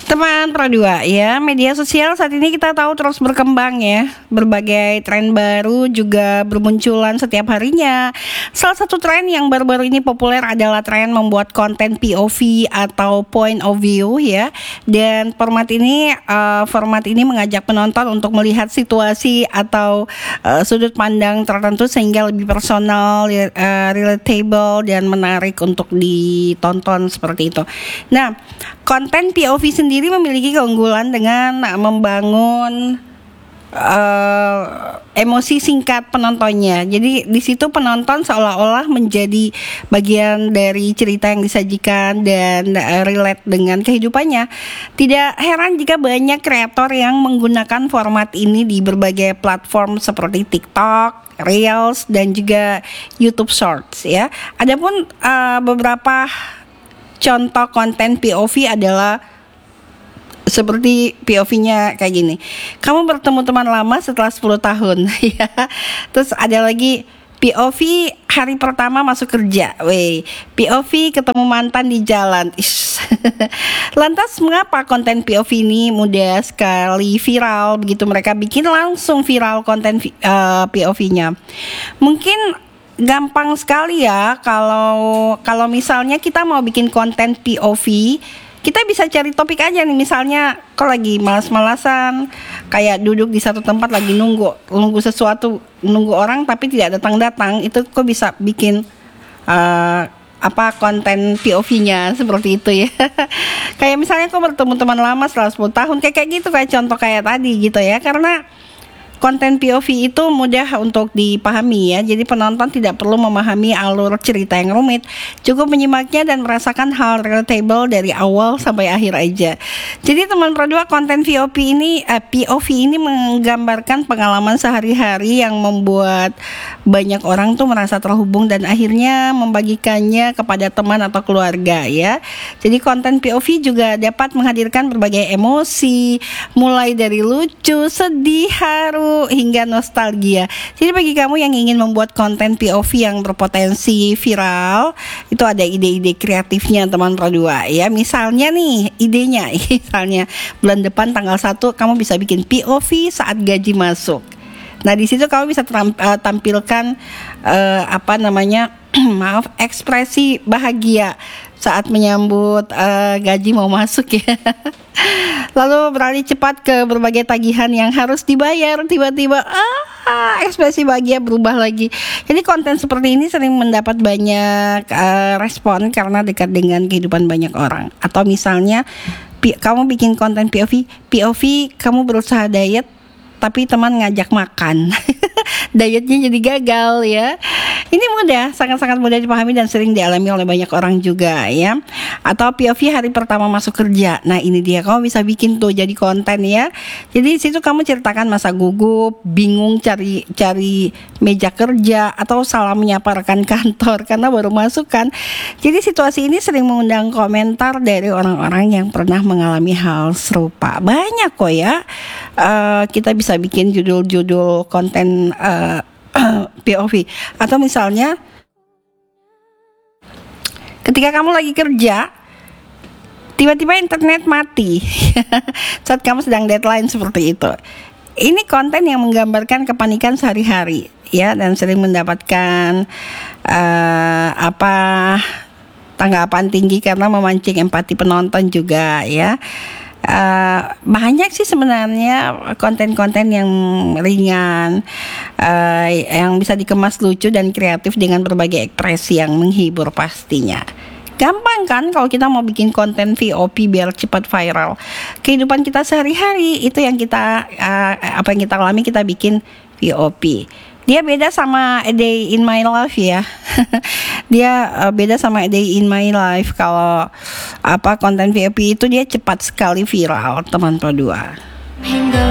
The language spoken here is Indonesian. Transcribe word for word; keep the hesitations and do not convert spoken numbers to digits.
Teman Pro dua ya, media sosial saat ini kita tahu terus berkembang ya. Berbagai tren baru juga bermunculan setiap harinya. Salah satu tren yang baru-baru ini populer adalah tren membuat konten P O V atau point of view ya. Dan format ini uh, format ini mengajak penonton untuk melihat situasi atau uh, sudut pandang tertentu sehingga lebih personal, uh, relatable dan menarik untuk ditonton seperti itu. Nah, konten P O V sendiri memiliki keunggulan dengan membangun uh, emosi singkat penontonnya. Jadi di situ penonton seolah-olah menjadi bagian dari cerita yang disajikan dan uh, relate dengan kehidupannya. Tidak heran jika banyak kreator yang menggunakan format ini di berbagai platform seperti TikTok, Reels dan juga YouTube Shorts ya. Adapun uh, beberapa contoh konten P O V adalah seperti P O V-nya kayak gini. Kamu bertemu teman lama setelah sepuluh tahun ya. Terus ada lagi P O V hari pertama masuk kerja. Wey, P O V ketemu mantan di jalan. Ish. Lantas mengapa konten P O V ini mudah sekali viral? Begitu mereka bikin langsung viral konten uh, P O V-nya. Mungkin gampang sekali ya kalau kalau misalnya kita mau bikin konten P O V, kita bisa cari topik aja nih, misalnya kok lagi malas-malasan kayak duduk di satu tempat lagi nunggu nunggu sesuatu, nunggu orang tapi tidak datang-datang, itu kok bisa bikin uh, apa konten P O V-nya seperti itu ya. Kayak misalnya kok bertemu teman lama setelah sepuluh tahun, kayak kayak gitu, kayak contoh kayak tadi gitu ya. Karena konten P O V itu mudah untuk dipahami ya. Jadi penonton tidak perlu memahami alur cerita yang rumit, cukup menyimaknya dan merasakan hal relatable dari awal sampai akhir aja. Jadi teman Pro dua, konten P O V ini eh, P O V ini menggambarkan pengalaman sehari-hari yang membuat banyak orang tuh merasa terhubung dan akhirnya membagikannya kepada teman atau keluarga ya. Jadi konten P O V juga dapat menghadirkan berbagai emosi, mulai dari lucu, sedih, haru hingga nostalgia. Jadi bagi kamu yang ingin membuat konten P O V yang berpotensi viral, itu ada ide-ide kreatifnya teman Pro dua ya. Misalnya nih idenya, misalnya bulan depan tanggal satu kamu bisa bikin P O V saat gaji masuk. Nah di situ kamu bisa tampilkan uh, apa namanya maaf ekspresi bahagia saat menyambut uh, gaji mau masuk ya. Lalu beralih cepat ke berbagai tagihan yang harus dibayar, tiba-tiba ah, ekspresi bahagia berubah lagi. Jadi konten seperti ini sering mendapat banyak uh, respon karena dekat dengan kehidupan banyak orang. Atau misalnya pi- kamu bikin konten P O V, P O V kamu berusaha diet tapi teman ngajak makan. Dietnya jadi gagal ya. Ini mudah, sangat-sangat mudah dipahami dan sering dialami oleh banyak orang juga ya. Atau P O V hari pertama masuk kerja. Nah ini dia, kamu bisa bikin tuh jadi konten ya. Jadi di situ kamu ceritakan masa gugup, bingung cari cari meja kerja, atau salah menyapa rekan kantor karena baru masuk kan. Jadi situasi ini sering mengundang komentar dari orang-orang yang pernah mengalami hal serupa. Banyak kok ya. Uh, kita bisa bikin judul-judul konten uh, P O V. Atau misalnya ketika kamu lagi kerja, tiba-tiba internet mati saat kamu sedang deadline seperti itu. Ini konten yang menggambarkan kepanikan sehari-hari ya, dan sering mendapatkan uh, apa tanggapan tinggi karena memancing empati penonton juga ya. Uh, banyak sih sebenarnya konten-konten yang ringan, uh, yang bisa dikemas lucu dan kreatif dengan berbagai ekspresi yang menghibur pastinya. Gampang kan kalau kita mau bikin konten V O P biar cepat viral. Kehidupan kita sehari-hari itu yang kita uh, apa yang kita alami kita bikin V O P. Dia beda sama A Day in My Life ya. Dia uh, beda sama A Day in My Life. Kalau apa konten V O P itu dia cepat sekali viral teman Pro dua.